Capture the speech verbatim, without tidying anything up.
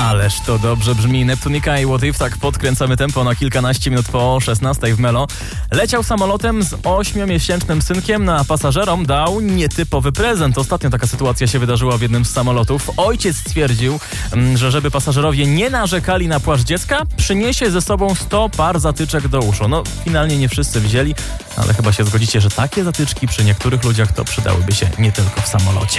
Ależ to dobrze brzmi. Neptunika i What If, tak podkręcamy tempo na kilkanaście minut po szesnastej w Melo. Leciał samolotem z ośmiomiesięcznym synkiem, no a pasażerom dał nietypowy prezent. Ostatnio taka sytuacja się wydarzyła w jednym z samolotów. Ojciec stwierdził, że żeby pasażerowie nie narzekali na płacz dziecka, przyniesie ze sobą sto par zatyczek do uszu. No, finalnie nie wszyscy wzięli, ale chyba się zgodzicie, że takie zatyczki przy niektórych ludziach to przydałyby się nie tylko w samolocie.